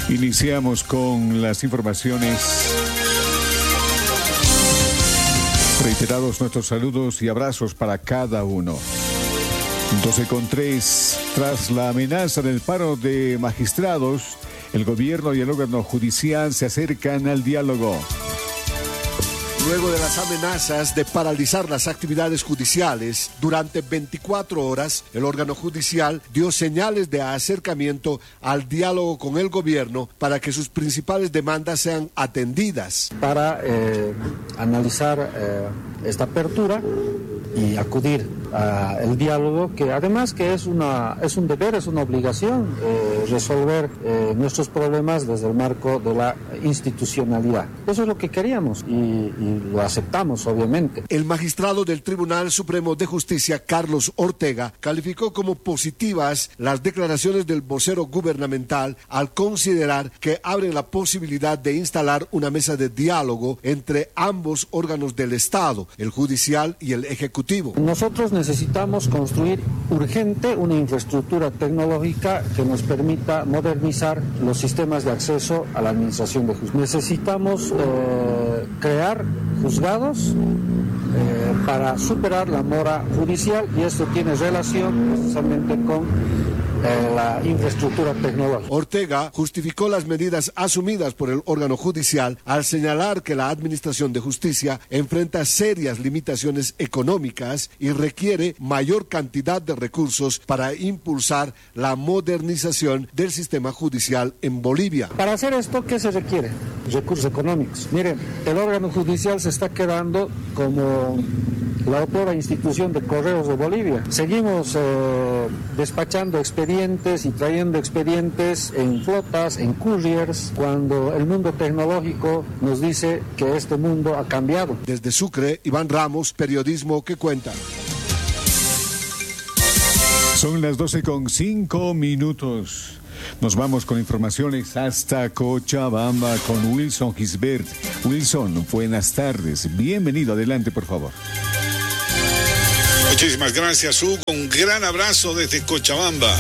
Iniciamos con las informaciones. Reiterados nuestros saludos y abrazos para cada uno. 12:03. Tras la amenaza del paro de magistrados, el gobierno y el órgano judicial se acercan al diálogo. Luego de las amenazas de paralizar las actividades judiciales durante 24 horas, el órgano judicial dio señales de acercamiento al diálogo con el gobierno para que sus principales demandas sean atendidas. Para analizar esta apertura y acudir al diálogo, que además que es un deber, es una obligación resolver nuestros problemas desde el marco de la institucionalidad. Eso es lo que queríamos y lo aceptamos, obviamente. El magistrado del Tribunal Supremo de Justicia, Carlos Ortega, calificó como positivas las declaraciones del vocero gubernamental al considerar que abren la posibilidad de instalar una mesa de diálogo entre ambos órganos del Estado, el judicial y el ejecutivo. Nosotros necesitamos construir urgente una infraestructura tecnológica que nos permita modernizar los sistemas de acceso a la administración de justicia. Necesitamos crear juzgados para superar la mora judicial, y esto tiene relación precisamente con la infraestructura tecnológica. Ortega justificó las medidas asumidas por el órgano judicial al señalar que la Administración de Justicia enfrenta serias limitaciones económicas y requiere mayor cantidad de recursos para impulsar la modernización del sistema judicial en Bolivia. Para hacer esto, ¿qué se requiere? Recursos económicos. Miren, el órgano judicial se está quedando como la otra institución de correos de Bolivia. Seguimos despachando expedientes y trayendo expedientes en flotas, en couriers, cuando el mundo tecnológico nos dice que este mundo ha cambiado. Desde Sucre, Iván Ramos, periodismo que cuenta. Son las 12:05. Nos vamos con informaciones hasta Cochabamba con Wilson Gisbert. Wilson, buenas tardes. Bienvenido. Adelante, por favor. Muchísimas gracias, Hugo. Un gran abrazo desde Cochabamba.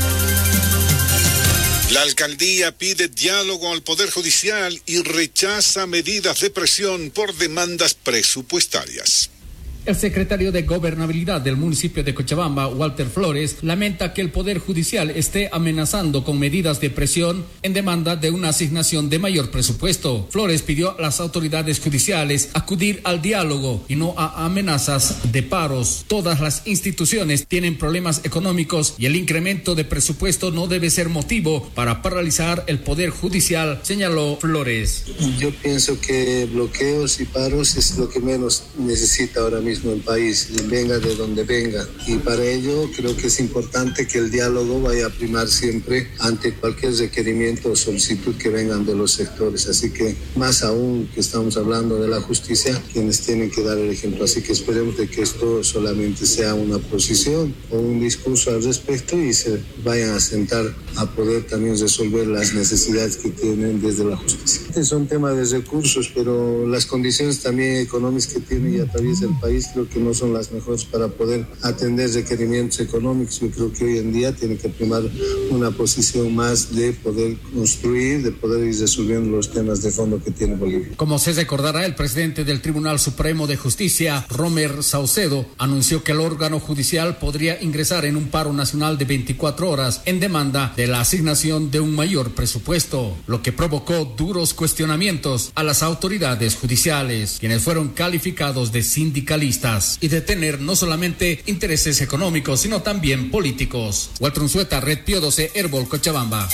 La alcaldía pide diálogo al Poder Judicial y rechaza medidas de presión por demandas presupuestarias. El secretario de Gobernabilidad del municipio de Cochabamba, Walter Flores, lamenta que el Poder Judicial esté amenazando con medidas de presión en demanda de una asignación de mayor presupuesto. Flores pidió a las autoridades judiciales acudir al diálogo y no a amenazas de paros. Todas las instituciones tienen problemas económicos y el incremento de presupuesto no debe ser motivo para paralizar el Poder Judicial, señaló Flores. Yo pienso que bloqueos y paros es lo que menos necesita ahora mismo el país, venga de donde venga, y para ello creo que es importante que el diálogo vaya a primar siempre ante cualquier requerimiento o solicitud que vengan de los sectores, así que más aún que estamos hablando de la justicia, quienes tienen que dar el ejemplo, así que esperemos de que esto solamente sea una posición o un discurso al respecto y se vayan a sentar a poder también resolver las necesidades que tienen desde la justicia. Son temas de recursos, pero las condiciones también económicas que tiene y atraviesa el país creo que no son las mejores para poder atender requerimientos económicos. Yo creo que hoy en día tiene que primar una posición más de poder construir, de poder ir resolviendo los temas de fondo que tiene Bolivia. Como se recordará, el presidente del Tribunal Supremo de Justicia, Romer Saucedo, anunció que el órgano judicial podría ingresar en un paro nacional de 24 horas en demanda de la asignación de un mayor presupuesto, lo que provocó duros cuestionamientos a las autoridades judiciales, quienes fueron calificados de sindicalistas y de tener no solamente intereses económicos, sino también políticos. Walter Unzueta, Red Pío 12, Herbol, Cochabamba.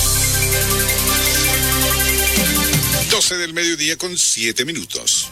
12 del mediodía con 7 minutos.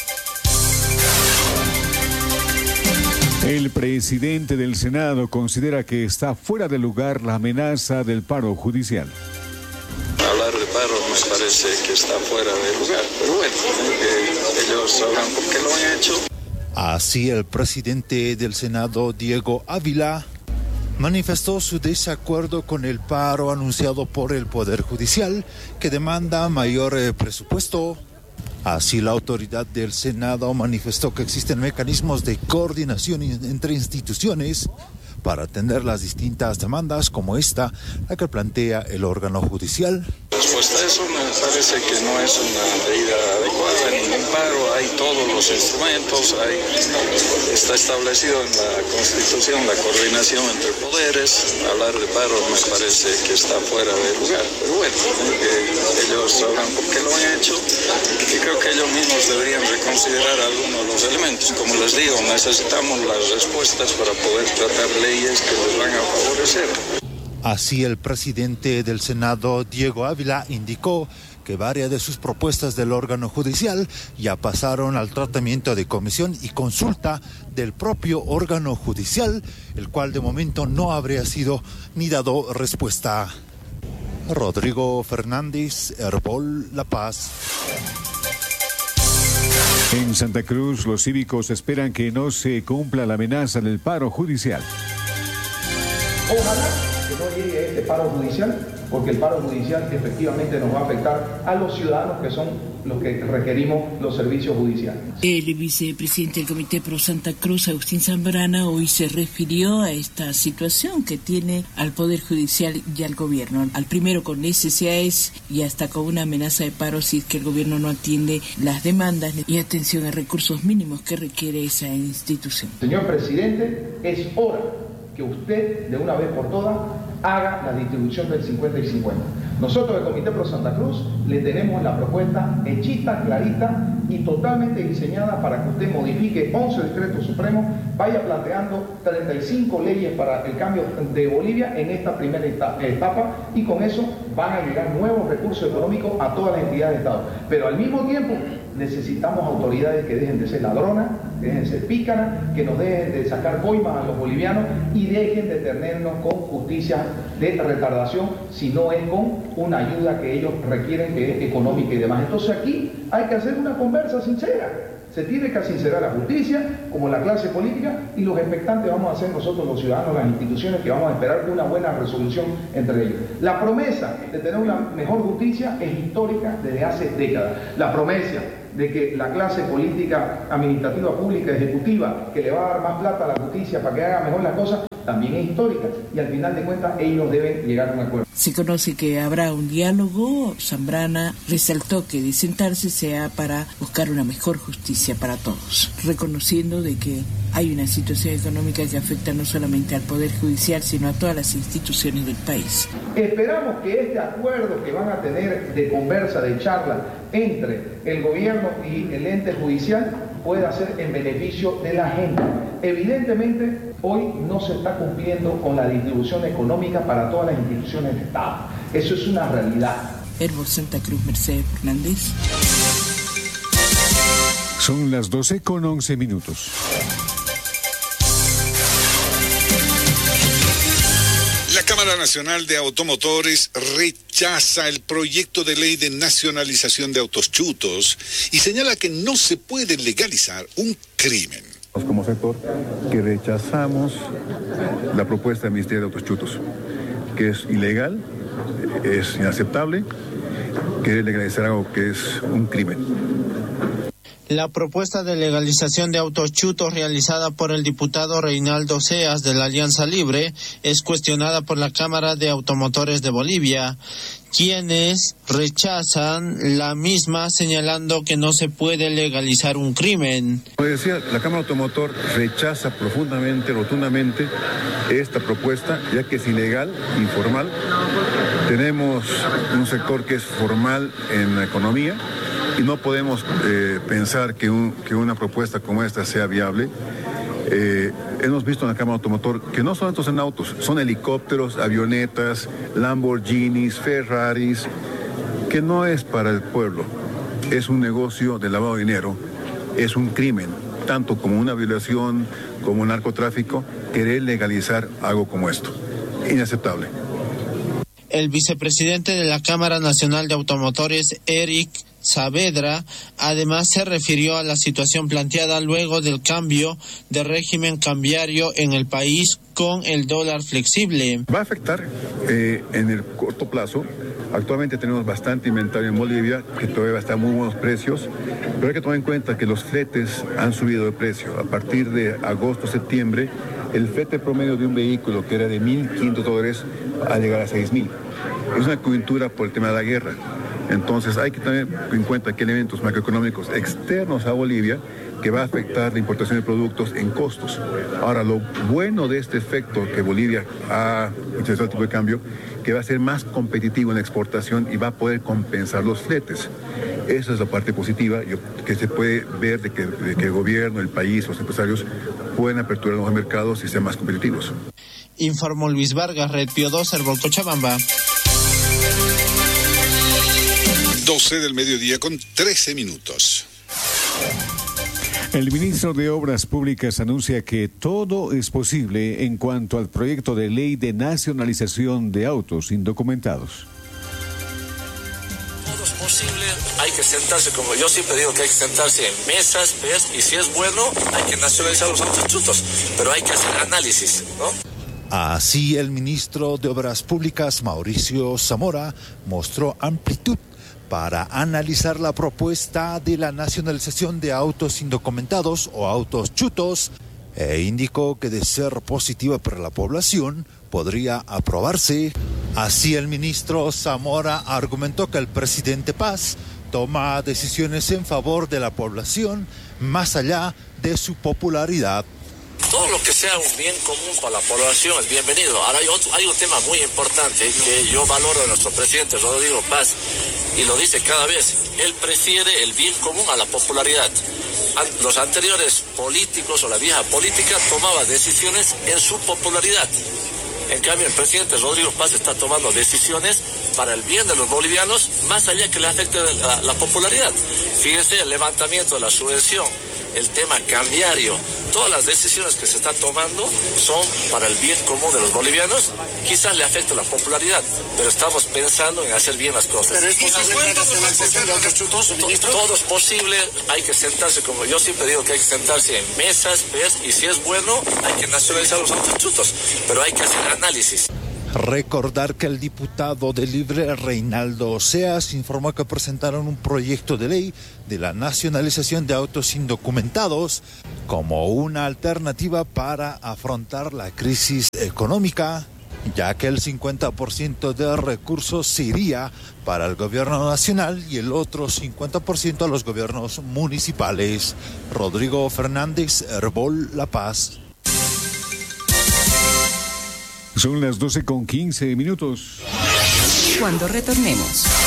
El presidente del Senado considera que está fuera de lugar la amenaza del paro judicial. Hablar de paro me parece que está fuera de lugar, pero bueno, ellos sabrán por qué lo han hecho. Así, el presidente del Senado, Diego Ávila, manifestó su desacuerdo con el paro anunciado por el Poder Judicial, que demanda mayor presupuesto. Así, la autoridad del Senado manifestó que existen mecanismos de coordinación entre instituciones para atender las distintas demandas como esta, la que plantea el órgano judicial. Respuesta a eso me parece que no es una medida adecuada, ningún paro, hay todos los instrumentos, está establecido en la Constitución la coordinación entre poderes. Hablar de paro me parece que está fuera de lugar, pero bueno, ellos sabrán por qué lo han hecho y creo que ellos mismos deberían reconsiderar algunos de los elementos. Como les digo, necesitamos las respuestas para poder tratar leyes que les van a favorecer. Así, el presidente del Senado, Diego Ávila, indicó que varias de sus propuestas del órgano judicial ya pasaron al tratamiento de comisión y consulta del propio órgano judicial, el cual de momento no habría sido ni dado respuesta. Rodrigo Fernández, Herbol, La Paz. En Santa Cruz, los cívicos esperan que no se cumpla la amenaza del paro judicial. Ojalá que no llegue este paro judicial, porque el paro judicial efectivamente nos va a afectar a los ciudadanos que son los que requerimos los servicios judiciales. El vicepresidente del Comité Pro Santa Cruz, Agustín Zambrana, hoy se refirió a esta situación que tiene al Poder Judicial y al Gobierno. Al primero con necesidades y hasta con una amenaza de paro si es que el Gobierno no atiende las demandas y atención a recursos mínimos que requiere esa institución. Señor presidente, es hora que usted de una vez por todas haga la distribución del 50 y 50. Nosotros del Comité Pro Santa Cruz le tenemos la propuesta hechita, clarita y totalmente diseñada para que usted modifique 11 decretos supremos, vaya planteando 35 leyes para el cambio de Bolivia en esta primera etapa y con eso van a llegar nuevos recursos económicos a todas las entidades de Estado. Pero al mismo tiempo necesitamos autoridades que dejen de ser ladronas, que dejen de ser pícaras, que nos dejen de sacar coimas a los bolivianos y dejen de tenernos con justicia de retardación, si no es con una ayuda que ellos requieren, que es económica y demás. Entonces aquí hay que hacer una conversa sincera. Se tiene que sincerar la justicia, como la clase política, y los expectantes vamos a ser nosotros los ciudadanos, las instituciones, que vamos a esperar una buena resolución entre ellos. La promesa de tener una mejor justicia es histórica desde hace décadas. La promesa de que la clase política, administrativa, pública, ejecutiva, que le va a dar más plata a la justicia para que haga mejor las cosas, también es histórica, y al final de cuentas ellos deben llegar a un acuerdo. Se conoce que habrá un diálogo. Zambrana resaltó que de sentarse sea para buscar una mejor justicia para todos, reconociendo de que hay una situación económica que afecta no solamente al Poder Judicial, sino a todas las instituciones del país. Esperamos que este acuerdo que van a tener de conversa, de charla entre el gobierno y el ente judicial pueda ser en beneficio de la gente. Evidentemente, hoy no se está cumpliendo con la distribución económica para todas las instituciones de Estado. Eso es una realidad. Herbol, Santa Cruz, Mercedes Fernández. Son las 12:11. La Cámara Nacional de Automotores rechaza el proyecto de ley de nacionalización de autos chutos y señala que no se puede legalizar un crimen. Como sector que rechazamos la propuesta del Ministerio de Autos Chutos, que es ilegal, es inaceptable, que legalizar algo que es un crimen. La propuesta de legalización de autos chutos realizada por el diputado Reinaldo Seas de la Alianza Libre es cuestionada por la Cámara de Automotores de Bolivia, quienes rechazan la misma señalando que no se puede legalizar un crimen. Como decía, la Cámara Automotor rechaza profundamente, rotundamente esta propuesta, ya que es ilegal, informal. Tenemos un sector que es formal en la economía y no podemos pensar que una propuesta como esta sea viable. Hemos visto en la Cámara Automotor que no solamente son autos, son helicópteros, avionetas, Lamborghinis, Ferraris, que no es para el pueblo, es un negocio de lavado de dinero, es un crimen, tanto como una violación, como un narcotráfico, querer legalizar algo como esto. Inaceptable. El vicepresidente de la Cámara Nacional de Automotores, Eric Saavedra, además se refirió a la situación planteada luego del cambio de régimen cambiario en el país con el dólar flexible. Va a afectar en el corto plazo. Actualmente tenemos bastante inventario en Bolivia, que todavía está a muy buenos precios, pero hay que tomar en cuenta que los fletes han subido de precio. A partir de agosto, septiembre, el flete promedio de un vehículo que era de $1,500 va a llegar a $6,000. Es una coyuntura por el tema de la guerra. Entonces hay que tener en cuenta que elementos macroeconómicos externos a Bolivia que va a afectar la importación de productos en costos. Ahora, lo bueno de este efecto que Bolivia ha utilizado el tipo de cambio, que va a ser más competitivo en la exportación y va a poder compensar los fletes. Esa es la parte positiva que se puede ver de que el gobierno, el país, los empresarios pueden aperturar nuevos mercados y ser más competitivos. Informó Luis Vargas, Red Pío 2, Herbol, Cochabamba. 12 del mediodía con 13 minutos. El ministro de Obras Públicas anuncia que todo es posible en cuanto al proyecto de ley de nacionalización de autos indocumentados. Todo es posible, hay que sentarse, como yo siempre digo, que hay que sentarse en mesas, ¿ves? Y si es bueno, hay que nacionalizar los autos chutos, pero hay que hacer análisis, ¿no? Así el ministro de Obras Públicas, Mauricio Zamora, mostró amplitud para analizar la propuesta de la nacionalización de autos indocumentados o autos chutos e indicó que de ser positiva para la población podría aprobarse. Así el ministro Zamora argumentó que el presidente Paz toma decisiones en favor de la población más allá de su popularidad. Todo lo que sea un bien común para la población es bienvenido. Ahora hay un tema muy importante que yo valoro de nuestro presidente Rodrigo Paz y lo dice cada vez. Él prefiere el bien común a la popularidad. Los anteriores políticos o la vieja política tomaba decisiones en su popularidad. En cambio, el presidente Rodrigo Paz está tomando decisiones para el bien de los bolivianos más allá que le afecte la popularidad. Fíjense, el levantamiento de la subvención, el tema cambiario, todas las decisiones que se están tomando son para el bien común de los bolivianos. Quizás le afecte la popularidad, pero estamos pensando en hacer bien las cosas. Pero es posible la nacionalización de otros chutos, ministro. Todo es posible, hay que sentarse, como yo siempre digo, que hay que sentarse en mesas, ¿ves? Y si es bueno, hay que nacionalizar los autos chutos, pero hay que hacer análisis. Recordar que el diputado de Libre, Reinaldo Oseas, informó que presentaron un proyecto de ley de la nacionalización de autos indocumentados como una alternativa para afrontar la crisis económica, ya que el 50% de recursos se iría para el gobierno nacional y el otro 50% a los gobiernos municipales. Rodrigo Fernández, Herbol, La Paz. Son las 12:15 minutos. Cuando retornemos,